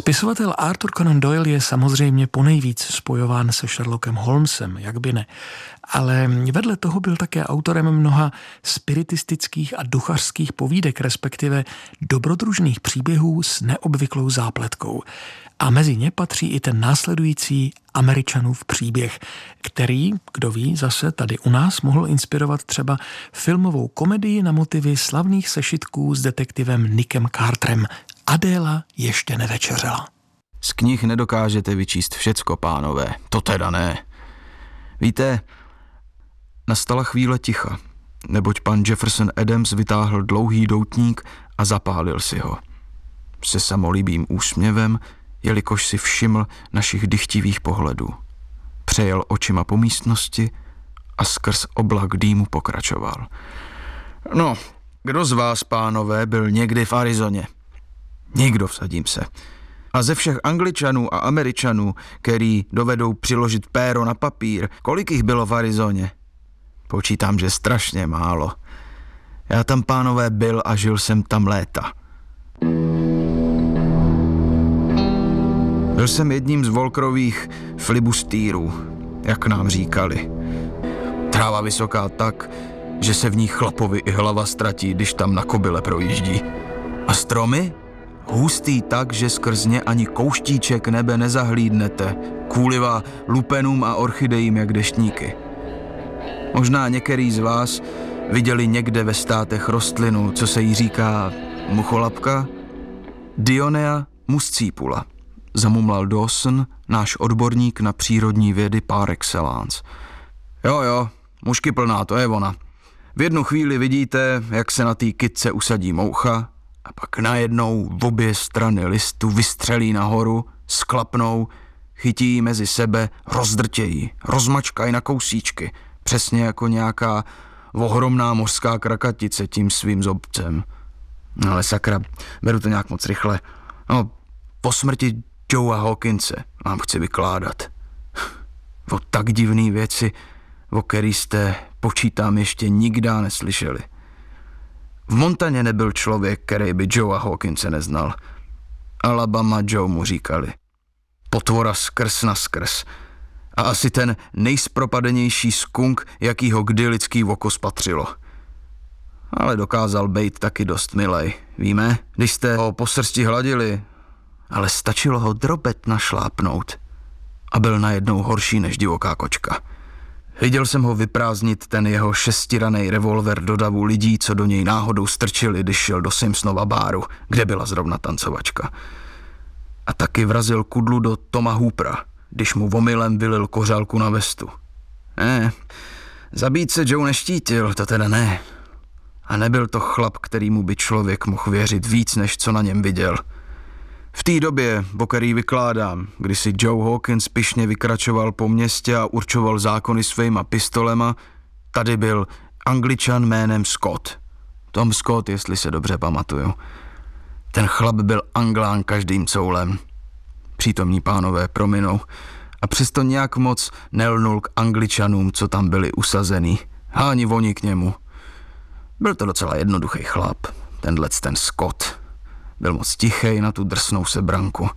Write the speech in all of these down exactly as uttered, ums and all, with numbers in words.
Spisovatel Arthur Conan Doyle je samozřejmě ponejvíc spojován se Sherlockem Holmesem, jak by ne. Ale vedle toho byl také autorem mnoha spiritistických a duchařských povídek, respektive dobrodružných příběhů s neobvyklou zápletkou. A mezi ně patří i ten následující Američanův příběh, který, kdo ví, zase tady u nás mohl inspirovat třeba filmovou komedii na motivy slavných sešitků s detektivem Nickem Carterem. Adéla ještě nevečeřela. Z knih nedokážete vyčíst všecko, pánové, to teda ne. Víte, nastala chvíle ticha, neboť pan Jefferson Adams vytáhl dlouhý doutník a zapálil si ho. Se samolibým úsměvem, jelikož si všiml našich dychtivých pohledů. Přejel očima po místnosti a skrz oblak dýmu pokračoval. No, kdo z vás, pánové, byl někdy v Arizoně? Nikdo, vsadím se. A ze všech Angličanů a Američanů, který dovedou přiložit péro na papír, kolik jich bylo v Arizoně? Počítám, že strašně málo. Já tam, pánové, byl a žil jsem tam léta. Byl jsem jedním z Volkerových filibustýrů, jak nám říkali. Tráva vysoká tak, že se v ní chlapovi i hlava ztratí, když tam na kobyle projíždí. A stromy? Hustý tak, že skrz ně ani kouštíček nebe nezahlídnete, kůliva lupenům a orchidejím jak deštníky. Možná některý z vás viděli někde ve státech rostlinu, co se jí říká mucholapka? Dionea muscipula, zamumlal Dawson, náš odborník na přírodní vědy par excellence. Jo, jo, mušky plná, to je ona. V jednu chvíli vidíte, jak se na té kytce usadí moucha, a pak najednou v obě strany listu vystřelí nahoru, sklapnou, chytí mezi sebe, rozdrtějí, rozmačkají na kousíčky, přesně jako nějaká ohromná mořská krakatice tím svým zobcem. No ale sakra, beru to nějak moc rychle. No, po smrti Joea Hawkinse vám chci vykládat. O tak divný věci, o který jste, počítám, ještě nikdy neslyšeli. V Montaně nebyl člověk, který by Joea Hawkinse neznal. Alabama Joe mu říkali. Potvora skrz na skrz. A asi ten nejspropadenější skunk, jakýho kdy lidský oko spatřilo. Ale dokázal bejt taky dost milej, víme? Když jste ho po srsti hladili, ale stačilo ho drobet našlápnout a byl najednou horší než divoká kočka. Viděl jsem ho vyprázdnit ten jeho šestiranej revolver do davu lidí, co do něj náhodou strčili, když šel do Simpsonova báru, kde byla zrovna tancovačka. A taky vrazil kudlu do Toma Hoopera, když mu omylem vylil kořálku na vestu. Ne, zabít se Joe neštítil, to teda ne. A nebyl to chlap, kterýmu by člověk mohl věřit víc, než co na něm viděl. V té době, o který vykládám, kdy si Joe Hawkins pyšně vykračoval po městě a určoval zákony svýma pistolema, tady byl Angličan jménem Scott. Tom Scott, jestli se dobře pamatuju. Ten chlap byl Anglán každým coulem. Přítomní pánové prominou. A přesto nějak moc nelnul k Angličanům, co tam byli usazený. A ani oni k němu. Byl to docela jednoduchý chlap, tenhlec ten Scott. Byl moc tichej na tu drsnou sebranku.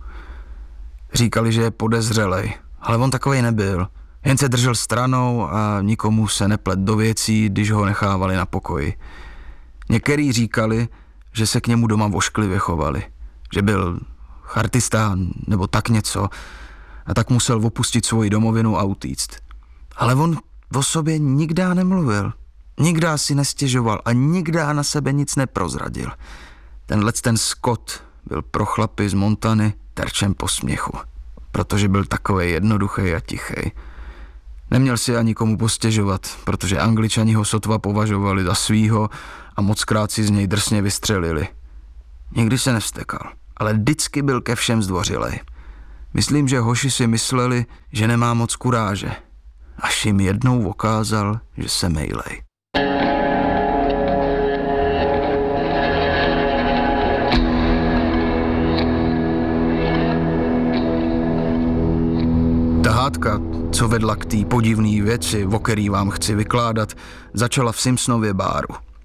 Říkali, že je podezřelej, ale on takovej nebyl. Jen se držel stranou a nikomu se neplet do věcí, když ho nechávali na pokoji. Některý říkali, že se k němu doma vošklivě chovali. Že byl chartista nebo tak něco a tak musel opustit svoji domovinu a utíct. Ale on o sobě nikdy nemluvil. Nikdy si nestěžoval a nikdy na sebe nic neprozradil. Tenhlec ten Scott byl pro chlapy z Montany terčem posměchu, protože byl takovej jednoduchý a tichý. Neměl si ani komu postěžovat, protože Angličani ho sotva považovali za svýho a mockrát si z něj drsně vystřelili. Nikdy se nevstekal, ale vždycky byl ke všem zdvořilej. Myslím, že hoši si mysleli, že nemá moc kuráže, až jim jednou ukázal, že se mejlej. Ta hádka, co vedla k té podivné věci, o který vám chci vykládat, začala v Simpsonově báru.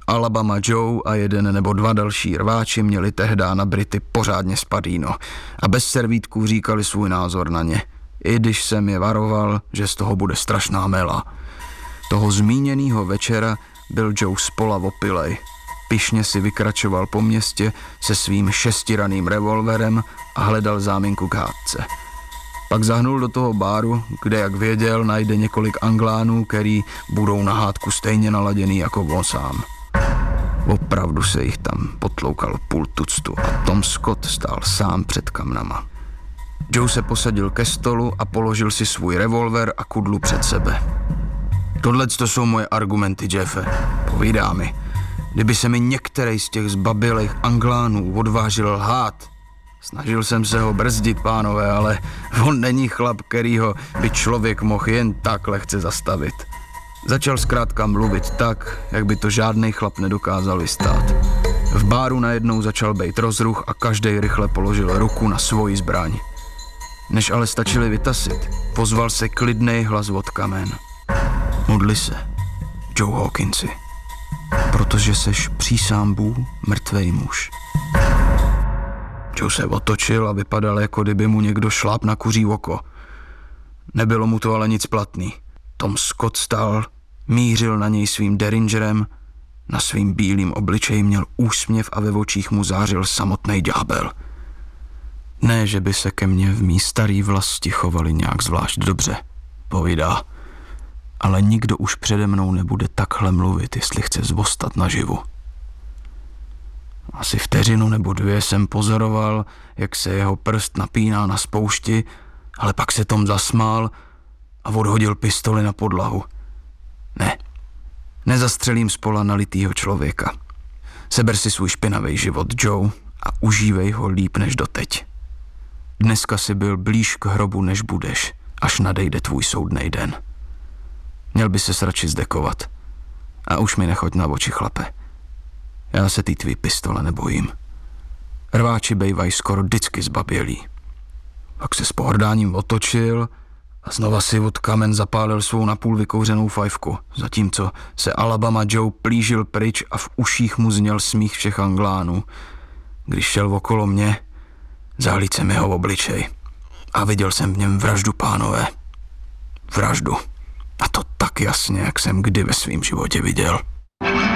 Alabama Joe a jeden nebo dva další rváči měli tehdá na Brity pořádně spadíno a bez servítků říkali svůj názor na ně, i když jsem je varoval, že z toho bude strašná mela. Toho zmíněného večera byl Joe spola opilej. Pyšně si vykračoval po městě se svým šestiraným revolverem a hledal záminku k hádce. Pak zahnul do toho báru, kde, jak věděl, najde několik Anglánů, který budou na hádku stejně naladěný jako on sám. Opravdu se jich tam potloukal půl tuctu a Tom Scott stál sám před kamnama. Joe se posadil ke stolu a položil si svůj revolver a kudlu před sebe. Tohleto jsou moje argumenty, Jeffe, povídá mi. Kdyby se mi některý z těch zbabilých Anglánů odvážil lhát, snažil jsem se ho brzdit, pánové, ale on není chlap, kterýho by člověk mohl jen tak lehce zastavit. Začal zkrátka mluvit tak, jak by to žádnej chlap nedokázal vystát. V báru najednou začal bejt rozruch a každej rychle položil ruku na svoji zbraň. Než ale stačili vytasit, pozval se klidnej hlas od kamen. Modli se, Joe Hawkinsi, protože seš přísámbů mrtvej muž. Joe se otočil a vypadal, jako kdyby mu někdo šláp na kuří oko. Nebylo mu to ale nic platný. Tom Scott stál, mířil na něj svým Derringerem, na svým bílým obličeji měl úsměv a ve očích mu zářil samotný ďábel. Ne, že by se ke mně v mý starý vlasti chovali nějak zvlášť dobře, povídá, ale nikdo už přede mnou nebude takhle mluvit, jestli chce zvostat naživu. Asi vteřinu nebo dvě jsem pozoroval, jak se jeho prst napíná na spoušti, ale pak se Tom zasmál a odhodil pistoli na podlahu. Ne, nezastřelím spola nalitýho člověka. Seber si svůj špinavý život, Joe, a užívej ho líp než doteď. Dneska si byl blíž k hrobu, než budeš, až nadejde tvůj soudnej den. Měl by ses radši zdekovat. A už mi nechoď na oči, chlape. Já se tý tvý pistole nebojím. Rváči bejvají skoro vždycky zbabělí. Pak se s pohrdáním otočil a znova si od kamen zapálil svou napůl vykouřenou fajfku, zatímco se Alabama Joe plížil pryč a v uších mu zněl smích všech Anglánů. Když šel okolo mě, zahlíd jsem jeho obličej a viděl jsem v něm vraždu, pánové. Vraždu. A to tak jasně, jak jsem kdy ve svém životě viděl.